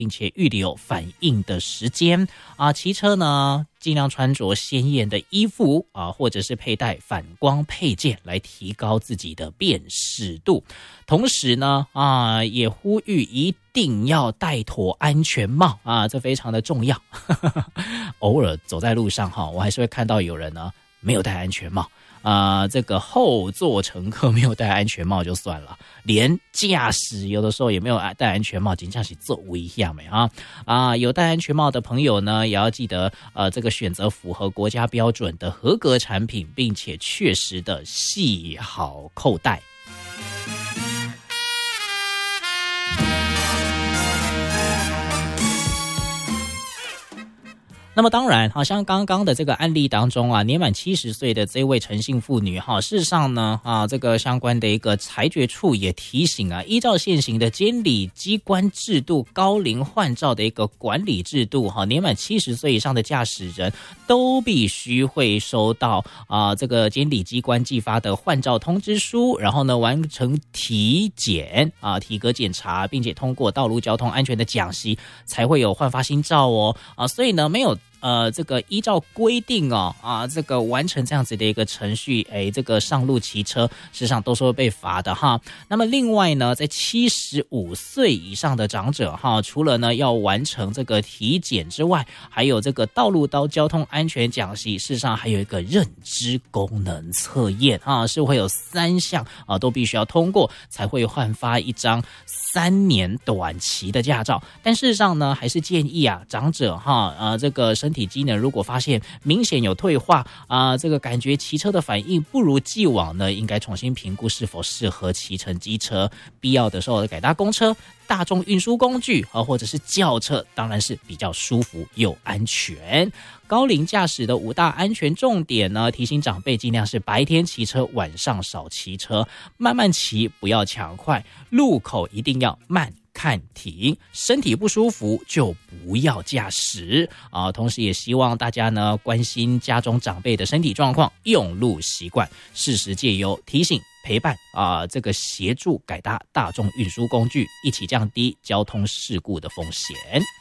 并且预留反应的时间啊。骑车呢，尽量穿着鲜艳的衣服啊，或者是佩戴反光配件来提高自己的辨识度。同时呢，也呼吁一定要戴妥安全帽啊，这非常的重要。偶尔走在路上哈，我还是会看到有人呢没有戴安全帽。这个后座乘客没有戴安全帽就算了，连驾驶有的时候也没有戴安全帽，真的是做危险没啊！有戴安全帽的朋友呢，也要记得这个选择符合国家标准的合格产品，并且确实的系好扣带。那么当然好像刚刚的这个案例当中啊，年满70岁的这位陈姓妇女哈，事实上呢这个相关的一个裁决处也提醒啊，依照现行的监理机关制度，高龄换照的一个管理制度哈，年满70岁以上的驾驶人都必须会收到这个监理机关寄发的换照通知书，然后呢完成体检体格检查，并且通过道路交通安全的讲习，才会有换发新照哦所以呢没有这个依照规定这个完成这样子的一个程序，这个上路骑车，事实上都是会被罚的哈。那么另外呢，在75岁以上的长者哈，除了呢要完成这个体检之外，还有这个道路交通安全讲习，事实上还有一个认知功能测验是会有3项都必须要通过，才会换发一张3年短期的驾照。但事实上呢，还是建议长者这个身体机能如果发现明显有退化这个感觉骑车的反应不如既往呢，应该重新评估是否适合骑乘机车，必要的时候改搭公车、大众运输工具或者是轿车，当然是比较舒服又安全。高龄驾驶的5大安全重点呢，提醒长辈尽量是白天骑车，晚上少骑车，慢慢骑，不要抢快，路口一定要慢看停，身体不舒服就不要驾驶同时也希望大家呢关心家中长辈的身体状况、用路习惯，适时借由提醒、陪伴这个协助改搭大众运输工具，一起降低交通事故的风险。